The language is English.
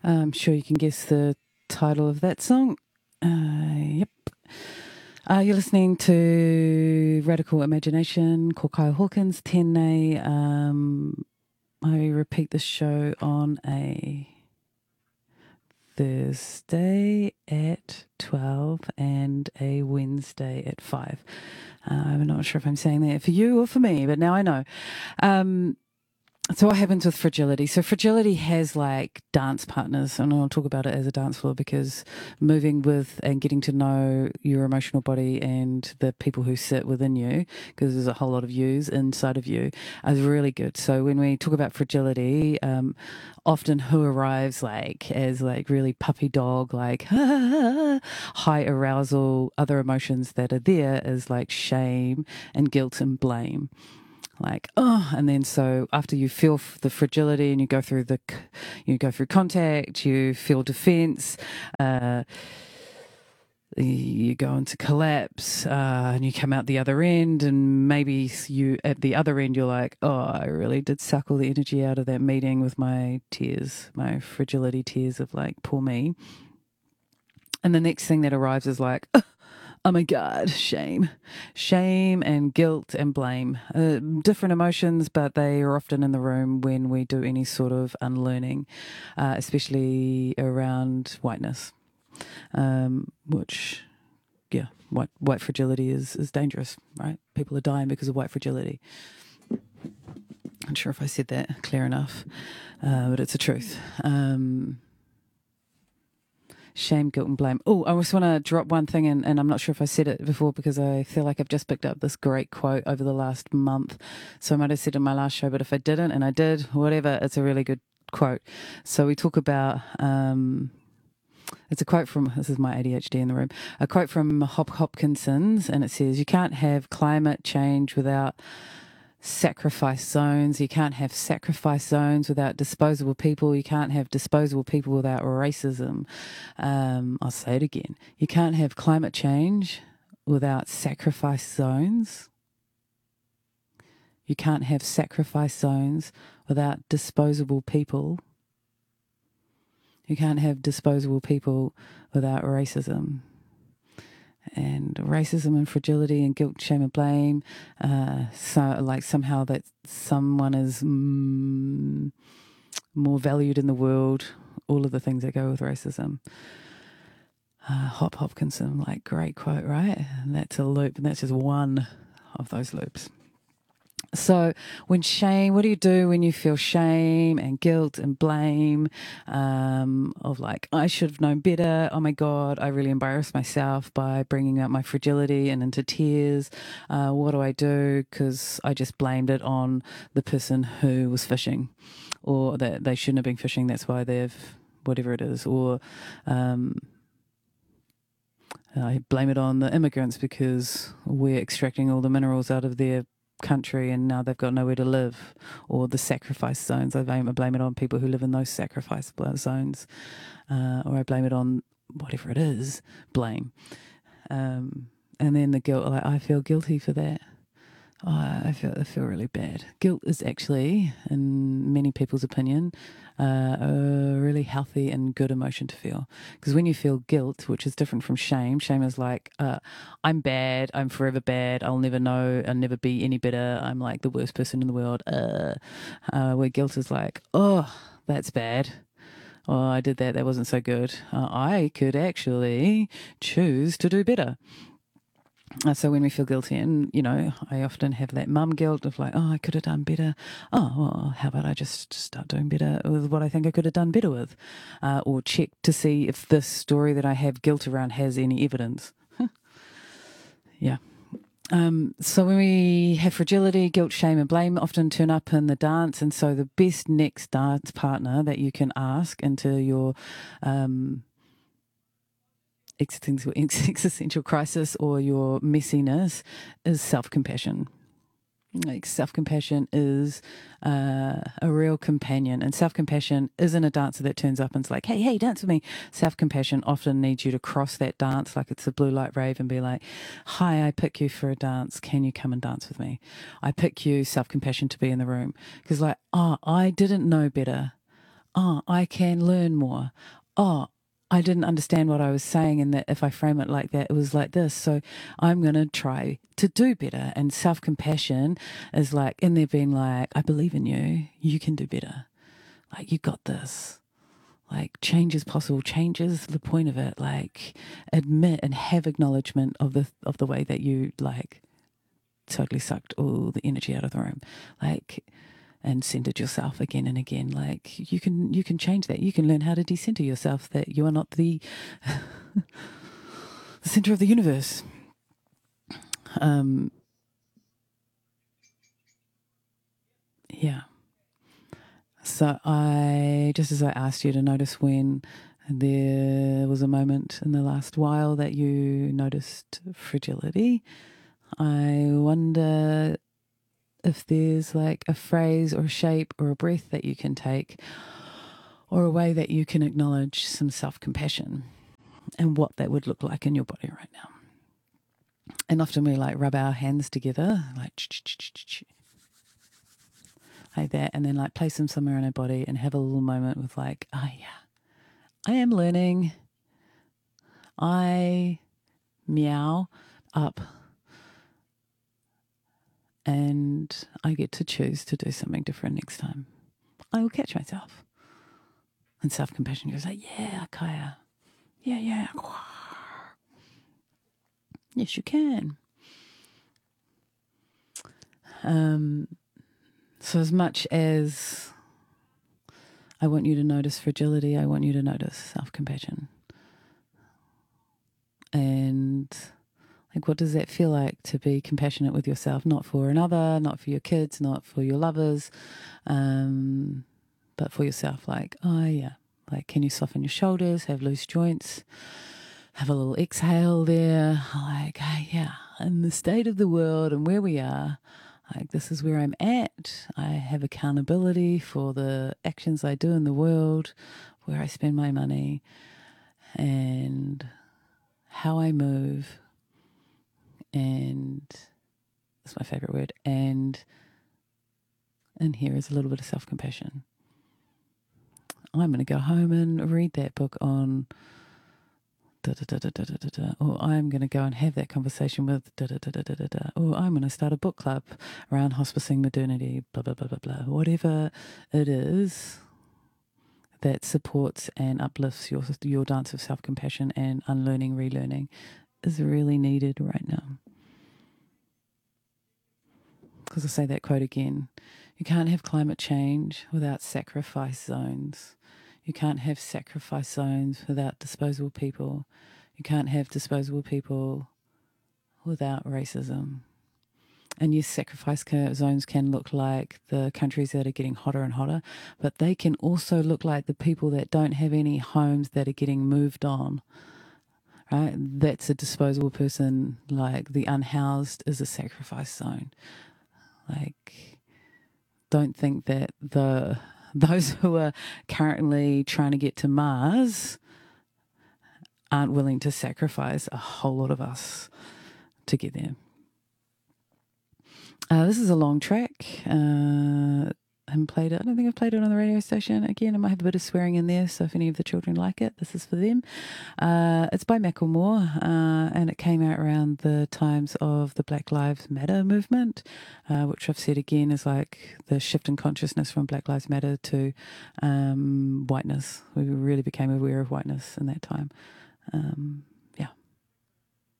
I'm sure you can guess the title of that song. Yep. You're listening to Radical Imagination, called Kyle Hawkins, Tēnei. I repeat the show on a Thursday at 12 and a Wednesday at 5. I'm not sure if I'm saying that for you or for me, but now I know. So what happens with fragility? So fragility has like dance partners, and I'll talk about it as a dance floor because moving with and getting to know your emotional body and the people who sit within you, because there's a whole lot of yous inside of you, is really good. So when we talk about fragility, often who arrives like as like really puppy dog, like high arousal, other emotions that are there is like shame and guilt and blame. Like, and then so after you feel the fragility and you go through contact, you feel defense, you go into collapse, and you come out the other end, and maybe you at the other end you're like, I really did suck all the energy out of that meeting with my tears, my fragility tears of like, poor me. And the next thing that arrives is like, oh my God, shame and guilt and blame. Different emotions, but they are often in the room when we do any sort of unlearning, especially around whiteness, which, yeah, white fragility is dangerous, right? People are dying because of white fragility. I'm not sure if I said that clear enough, but it's the truth. Shame, guilt, and blame. Oh, I just want to drop one thing, and I'm not sure if I said it before because I feel like I've just picked up this great quote over the last month. So I might have said it in my last show, but if I didn't, and I did, whatever, it's a really good quote. So we talk about, it's a quote from, this is my ADHD in the room, a quote from Hopkinson's, and it says, you can't have climate change without sacrifice zones. You can't have sacrifice zones without disposable people. You can't have disposable people without racism. I'll say it again. You can't have climate change without sacrifice zones. You can't have sacrifice zones without disposable people. You can't have disposable people without racism. And racism and fragility and guilt, shame and blame, so like somehow that someone is more valued in the world, all of the things that go with racism. Hopkinson, like great quote, right? And that's a loop, and that's just one of those loops. So when shame, what do you do when you feel shame and guilt and blame, of like, I should have known better. Oh my God, I really embarrassed myself by bringing up my fragility and into tears. What do I do? Because I just blamed it on the person who was fishing, or that they shouldn't have been fishing. That's why they've, whatever it is, or, I blame it on the immigrants because we're extracting all the minerals out of their country and now they've got nowhere to live, or the sacrifice zones. I blame it on people who live in those sacrifice zones, or I blame it on whatever it is, blame. And then the guilt, like, I feel guilty for that. I feel really bad. Guilt is actually, in many people's opinion, a really healthy and good emotion to feel. Because when you feel guilt, which is different from shame is like, I'm bad, I'm forever bad, I'll never know, I'll never be any better, I'm like the worst person in the world. Where guilt is like, oh, that's bad. Oh, I did that wasn't so good. I could actually choose to do better. So when we feel guilty, and, I often have that mum guilt of like, I could have done better. Oh, well, how about I just start doing better with what I think I could have done better with? Or check to see if this story that I have guilt around has any evidence. Yeah. So when we have fragility, guilt, shame, and blame often turn up in the dance. And so the best next dance partner that you can ask into your existential crisis or your messiness is self-compassion. Like, self-compassion is a real companion, and self-compassion isn't a dancer that turns up and's like, hey, dance with me. Self-compassion often needs you to cross that dance like it's a blue light rave and be like, hi, I pick you for a dance, can you come and dance with me? I pick you, self-compassion, to be in the room because, like, I didn't know better. Oh, I can learn more. Oh, I didn't understand what I was saying, and that if I frame it like that, it was like this. So I'm going to try to do better. And self compassion is like, in there being like, I believe in you. You can do better. Like, you got this. Like, change is possible. Change is the point of it. Like, admit and have acknowledgement of the way that you like totally sucked all the energy out of the room. Like, and centered yourself again and again. Like, you can change that. You can learn how to decenter yourself, that you are not the the center of the universe. Yeah. So just as I asked you to notice when there was a moment in the last while that you noticed fragility, I wonder if there's like a phrase or a shape or a breath that you can take, or a way that you can acknowledge some self-compassion, and what that would look like in your body right now. And often we like rub our hands together, like that, and then like place them somewhere in our body and have a little moment with like, oh yeah, I am learning. I meow up, and I get to choose to do something different next time. I will catch myself. And self-compassion goes like, yeah, Kaya. Yeah. Yes, you can. So as much as I want you to notice fragility, I want you to notice self-compassion. And like, what does that feel like to be compassionate with yourself? Not for another, not for your kids, not for your lovers, but for yourself. Like, oh yeah, like, can you soften your shoulders, have loose joints, have a little exhale there? Like, oh, yeah, in the state of the world and where we are, like, this is where I'm at. I have accountability for the actions I do in the world, where I spend my money, and how I move. And that's my favorite word. And here is a little bit of self-compassion. I'm going to go home and read that book on or I'm going to go and have that conversation with or I'm going to start a book club around hospicing maternity, blah, blah, blah, blah, blah. Whatever it is that supports and uplifts your dance of self-compassion and unlearning, relearning is really needed right now. Because I say that quote again, you can't have climate change without sacrifice zones. You can't have sacrifice zones without disposable people. You can't have disposable people without racism. And yes, sacrifice zones can look like the countries that are getting hotter and hotter, but they can also look like the people that don't have any homes that are getting moved on. Right? That's a disposable person. Like, the unhoused is a sacrifice zone. Like, don't think that those who are currently trying to get to Mars aren't willing to sacrifice a whole lot of us to get there. This is a long track. I haven't played it. I don't think I've played it on the radio station. Again, I might have a bit of swearing in there, so if any of the children like it, this is for them. It's by Macklemore, and it came out around the times of the Black Lives Matter movement, which I've said again is like the shift in consciousness from Black Lives Matter to whiteness. We really became aware of whiteness in that time.